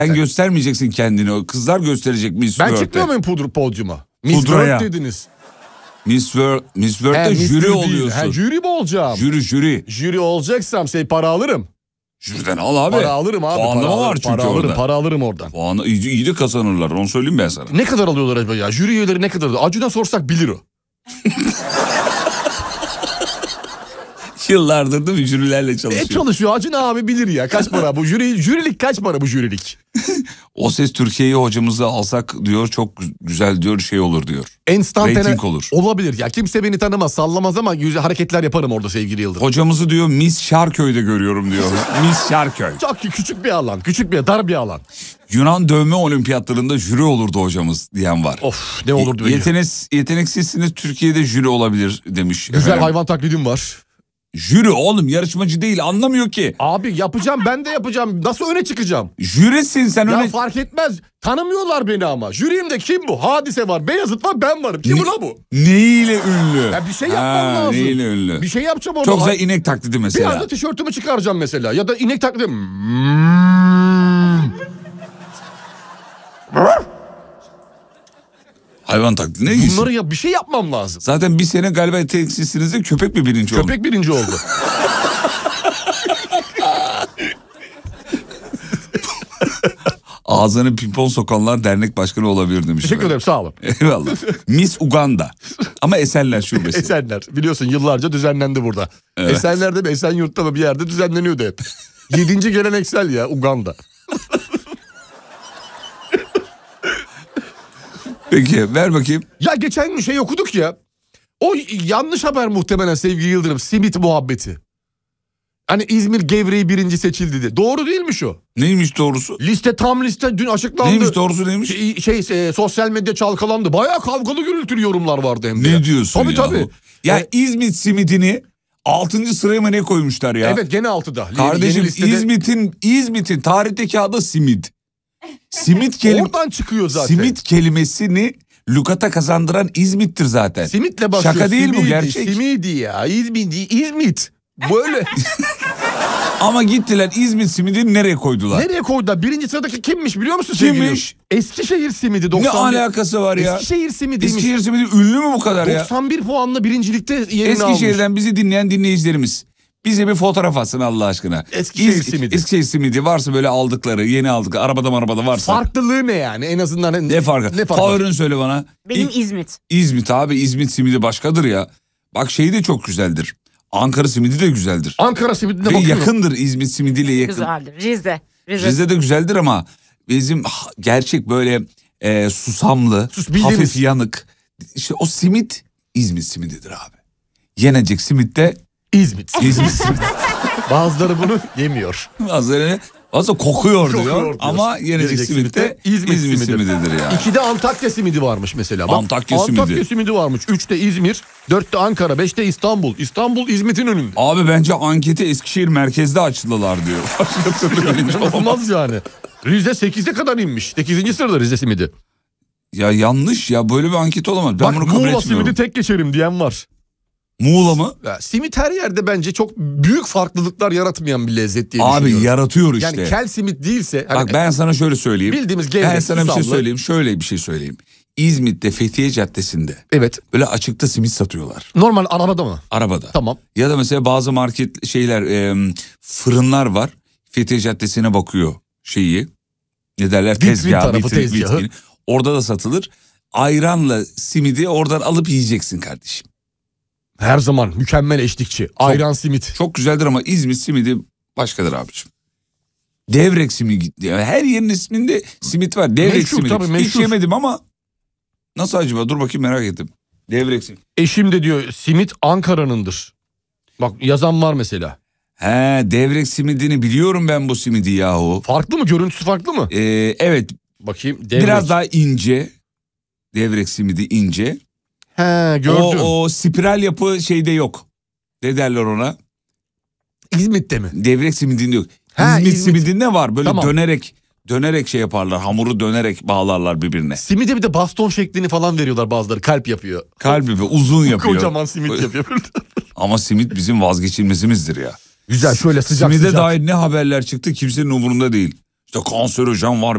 Sen göstermeyeceksin kendini. O kızlar gösterecek Miss Ben World'de. çıkmıyor muyum podyuma? Miss Pudraya. World dediniz. Miss World'de jüri oluyorsun. Jüri mi olacağım? Jüri. Jüri olacaksam para alırım. Jüriden al abi. Para alırım abi. Puanlama var çünkü orada. Para alırım oradan. Puanı iyi de kazanırlar. Onu söyleyeyim ben sana. Ne kadar alıyorlar acaba ya? Jüri üyeleri ne kadar alıyor? Acun'a sorsak bilir o. Yıllardır değil mi jürilerle çalışıyor. Çalışıyor. Acun abi bilir ya. Kaç para bu? Jürilik kaç para bu jürilik? O Ses Türkiye'yi hocamızı alsak diyor, çok güzel diyor, şey olur diyor. Rating olur. Olabilir ya. Kimse beni tanımaz, sallamaz ama güzel hareketler yaparım orada sevgili Yıldırım. Hocamızı diyor Miss Şarköy'de görüyorum diyor. Miss Şarköy. Çok küçük bir alan. Dar bir alan. Yunan dövme olimpiyatlarında jüri olurdu hocamız diyen var. Of, ne olurdu. Yeteneksizsiniz, Türkiye'de jüri olabilir demiş. Güzel efendim. hayvan taklidim var. Jüri oğlum, yarışmacı değil, anlamıyor ki. Abi yapacağım, ben de yapacağım. Nasıl öne çıkacağım? Jürisin sen ya öne... fark etmez. Tanımıyorlar beni ama. Jürimde kim bu? Hadise var, Beyazıt var, ben varım. Kim ulan bu? Neyiyle ünlü? Ya bir şey yapmam lazım. Neyiyle ünlü? Bir şey yapacağım orada. Çok güzel inek taklidi mesela. Bir anda tişörtümü çıkaracağım mesela. Ya da inek taklidi. Hayvan taklidi ne giysin? Bunları ya bir şey yapmam lazım. Zaten bir sene galiba yeteneksizsinizde köpek mi birinci oldu? Köpek birinci oldu. Ağzına pimpon sokanlar dernek başkanı olabilir demiş. Teşekkür ederim, sağ olun. Eyvallah. Miss Uganda. Ama Esenler şubesi. Esenler biliyorsun yıllarca düzenlendi burada. Evet. Esenler'de mi Esenyurt'ta mı bir yerde düzenleniyordu hep. 7. geleneksel ya Uganda. Peki ver bakayım. Ya geçen gün şey okuduk ya. O yanlış haber muhtemelen sevgili Yıldırım. Simit muhabbeti. Hani İzmir Gevreği birinci seçildi de. Doğru değilmiş o. Neymiş doğrusu? Tam liste dün açıklandı. Neymiş doğrusu neymiş? Sosyal medya çalkalandı. Bayağı kavgalı gürültülü yorumlar vardı hem de. Ne diyorsun ya? Tabii. Ya İzmit simidini 6. sıraya mı ne koymuşlar ya? Evet, gene 6'da. Kardeşim İzmit'in tarihteki adı simit. Oradan çıkıyor zaten. Simit kelimesini lügata kazandıran İzmit'tir zaten. Simitle başlıyor. Şaka değil bu, gerçek. Simidi ya. İzmit. Böyle. Ama gittiler İzmit simidini nereye koydular? Nereye koydular? Birinci sıradaki kimmiş biliyor musun? Kimmiş? Eskişehir simidi 91. Ne alakası var ya? Eskişehir simidiymiş. Eskişehir simidi ünlü mü bu kadar ya? 91 puanla birincilikte yerini almış. Eskişehir'den bizi dinleyen dinleyicilerimiz bize bir fotoğraf atsın Allah aşkına. Eskişehir simidi. Eskişehir simidi varsa böyle aldıkları, yeni aldıkları, arabada varsa. Farklılığı ne yani? En azından ne farkı? Favorini söyle bana. Benim İzmit. İzmit abi, İzmit simidi başkadır ya. Bak şeyi de çok güzeldir. Ankara simidi de güzeldir. Ankara simidine bakıyorum. bakıyorum. Yakındır İzmit simidiyle yakın. Güzeldir. Rize de güzeldir ama bizim gerçek böyle susamlı, hafif yanık. İşte o simit İzmit simididir abi. Yenecek simit de İzmit simidi. Bazıları bunu yemiyor. Bazıları kokuyor diyor ama yenecek simit de İzmit simididir yani. 2'de Antakya simidi varmış mesela. Bak, Antakya simidi varmış. 3'te İzmir, 4'te Ankara, 5'te İstanbul. İstanbul İzmit'in önünde. Abi bence anketi Eskişehir merkezde açtılar diyor. Olmaz yani. Rize 8'e kadar inmiş. 8. sırada Rize simidi. Ya yanlış ya, böyle bir anket olamaz. Ben bak, bunu kabul etmiyorum. Muğla simidi tek geçerim diyen var. Muğla mı? Ya, simit her yerde bence çok büyük farklılıklar yaratmayan bir lezzet diye düşünüyorum. Abi yaratıyor işte. Yani kel simit değilse. Bak ben sana şöyle söyleyeyim. Bildiğimiz gevrek, ben sana susamlı. bir şey söyleyeyim. Şöyle bir şey söyleyeyim. İzmit'te Fethiye Caddesi'nde. Evet. Böyle açıkta simit satıyorlar. Normal arabada mı? Arabada. Tamam. Ya da mesela bazı fırınlar var. Fethiye Caddesi'ne bakıyor ne derler, tezgahı. Vitrin. Orada da satılır. Ayranla simidi oradan alıp yiyeceksin kardeşim. Her zaman mükemmel eşlikçi. Ayran simit. Çok güzeldir ama İzmit simidi başkadır abiciğim. Devrek simidi. Her yerin isminde simit var. Devrek meşhur, simidi. Tabii, hiç yemedim ama nasıl acaba? Dur bakayım, merak ettim. Devrek simidi. Eşim de diyor simit Ankara'nındır. Bak yazan var mesela. Devrek simidini biliyorum ben, bu simidi yahu. Farklı mı? Görüntüsü farklı mı? Evet. Bakayım. Devrek. Biraz daha ince. Devrek simidi ince. Gördüm. O spiral yapı şeyde yok. Ne derler ona? İzmit'te mi? Devrek simidinde yok. İzmit simidinde var. Böyle dönerek şey yaparlar. Hamuru dönerek bağlarlar birbirine. Simide bir de baston şeklini falan veriyorlar bazıları. Kalp yapıyor. Kalp yapıyor. Uzun yapıyor. Kocaman simit yapıyor. Ama simit bizim vazgeçilmezimizdir ya. Güzel, şöyle sıcak Simide sıcak. dair ne haberler çıktı kimsenin umurunda değil. İşte kanserojen var,